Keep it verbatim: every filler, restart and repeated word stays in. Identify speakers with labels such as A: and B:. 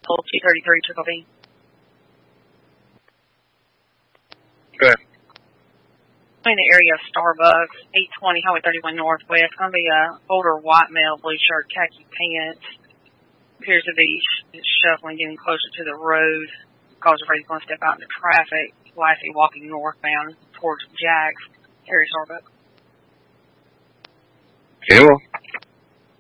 A: two thirty-three, Triple B.
B: Go ahead.
A: In the area of Starbucks, eight twenty Highway thirty-one Northwest. Going to be a older white male, blue shirt, khaki pants. Appears to be sh- shuffling, getting closer to the road. Cause afraid he's going to step out into traffic. Lassie walking northbound towards Jack's area Starbucks.
B: Okay, well,